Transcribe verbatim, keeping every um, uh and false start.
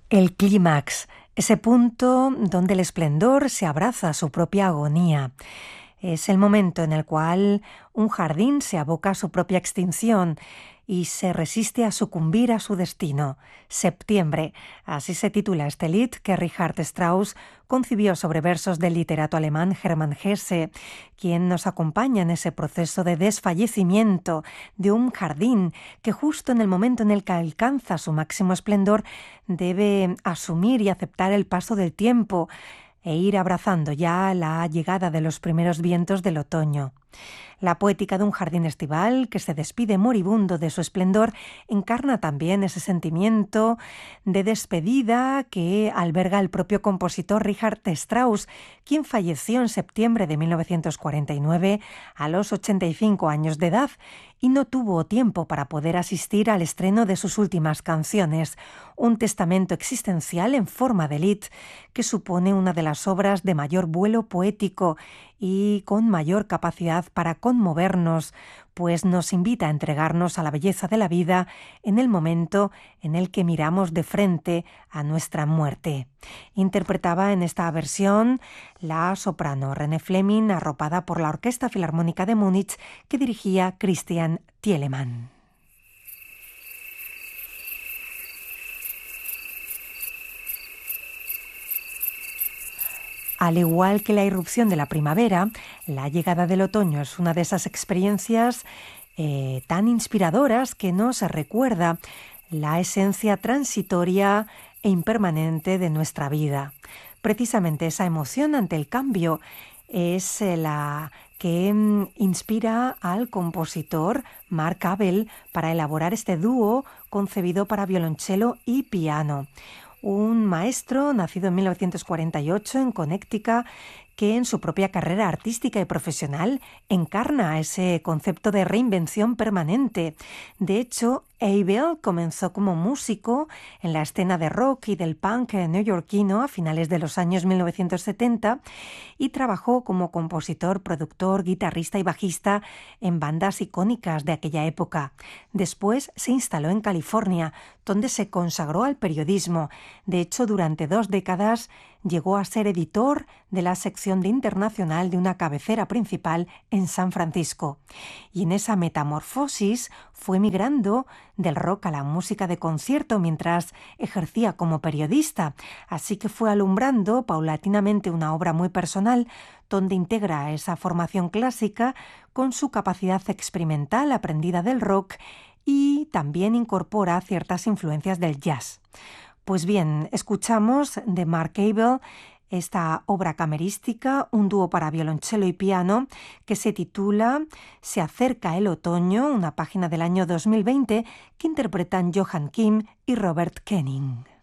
El clímax, ese punto donde el esplendor se abraza a su propia agonía. Es el momento en el cual un jardín se aboca a su propia extinción y se resiste a sucumbir a su destino. Septiembre, así se titula este lied que Richard Strauss concibió sobre versos del literato alemán Hermann Hesse, quien nos acompaña en ese proceso de desfallecimiento de un jardín que justo en el momento en el que alcanza su máximo esplendor debe asumir y aceptar el paso del tiempo e ir abrazando ya la llegada de los primeros vientos del otoño. La poética de un jardín estival que se despide moribundo de su esplendor encarna también ese sentimiento de despedida que alberga el propio compositor Richard Strauss, quien falleció en septiembre de mil novecientos cuarenta y nueve a los ochenta y cinco años de edad y no tuvo tiempo para poder asistir al estreno de sus últimas canciones, un testamento existencial en forma de lied que supone una de las obras de mayor vuelo poético y con mayor capacidad para conmovernos, pues nos invita a entregarnos a la belleza de la vida en el momento en el que miramos de frente a nuestra muerte. Interpretaba en esta versión la soprano René Fleming, arropada por la Orquesta Filarmónica de Múnich que dirigía Christian Thielemann. Al igual que la irrupción de la primavera, la llegada del otoño es una de esas experiencias eh, tan inspiradoras que nos recuerda la esencia transitoria e impermanente de nuestra vida. Precisamente esa emoción ante el cambio es eh, la que mm, inspira al compositor Mark Abel para elaborar este dúo concebido para violonchelo y piano. Un maestro nacido en mil novecientos cuarenta y ocho en Connecticut que en su propia carrera artística y profesional encarna ese concepto de reinvención permanente. De hecho, Abel comenzó como músico en la escena de rock y del punk neoyorquino a finales de los años mil novecientos setenta y trabajó como compositor, productor, guitarrista y bajista en bandas icónicas de aquella época. Después se instaló en California, donde se consagró al periodismo. De hecho, durante dos décadas llegó a ser editor de la sección de internacional de una cabecera principal en San Francisco. Y en esa metamorfosis fue migrando del rock a la música de concierto mientras ejercía como periodista, así que fue alumbrando paulatinamente una obra muy personal donde integra esa formación clásica con su capacidad experimental aprendida del rock y también incorpora ciertas influencias del jazz. Pues bien, escuchamos de Mark Abel esta obra camerística, un dúo para violonchelo y piano, que se titula Se acerca el otoño, una página del año dos mil veinte que interpretan Johan Kim y Robert Kenning.